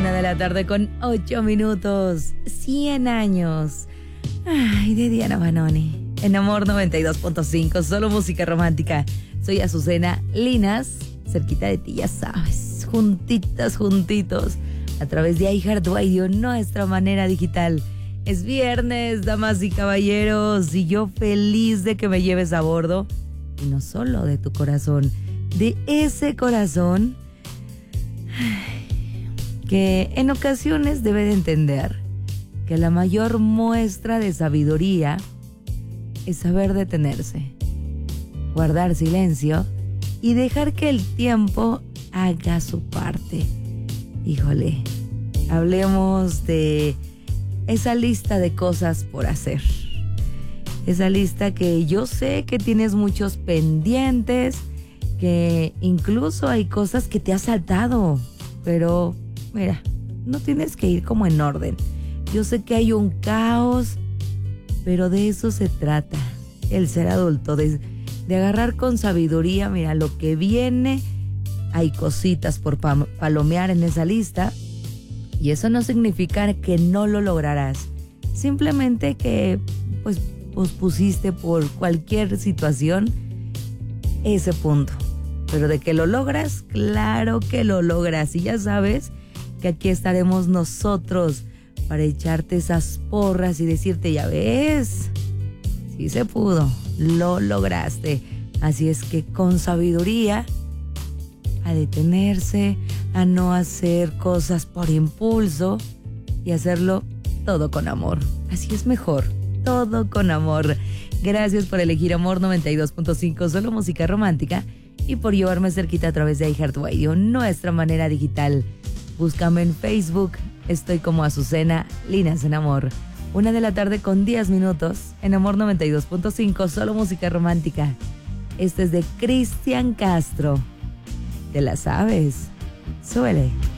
1:08 p.m. 100 años. Ay, de Diana Banoni. En Amor 92.5, solo música romántica. Soy Azucena Linas, cerquita de ti, ya sabes. Juntitas, juntitos. A través de iHeartRadio, nuestra manera digital. Es viernes, damas y caballeros, y yo feliz de que me lleves a bordo. Y no solo de tu corazón, de ese corazón que en ocasiones debe de entender que la mayor muestra de sabiduría es saber detenerse, guardar silencio y dejar que el tiempo haga su parte. Híjole, hablemos de esa lista de cosas por hacer. Esa lista que yo sé que tienes muchos pendientes, que incluso hay cosas que te has saltado, pero mira, no tienes que ir como en orden. Yo sé que hay un caos, pero de eso se trata, el ser adulto, de agarrar con sabiduría, mira, lo que viene. Hay cositas por palomear en esa lista, y eso no significa que no lo lograrás, simplemente que pues pospusiste por cualquier situación ese punto. Pero de que lo logras, claro que lo logras. Y ya sabes que aquí estaremos nosotros para echarte esas porras y decirte, ya ves, sí se pudo, lo lograste. Así es que con sabiduría, a detenerse, a no hacer cosas por impulso y hacerlo todo con amor. Así es mejor, todo con amor. Gracias por elegir Amor 92.5, solo música romántica, y por llevarme cerquita a través de iHeartRadio, nuestra manera digital. Búscame en Facebook, estoy como Azucena Linas en Amor. 1:10 p.m. en Amor 92.5, solo música romántica. Este es de Cristian Castro. ¿Te la sabes? Súbele.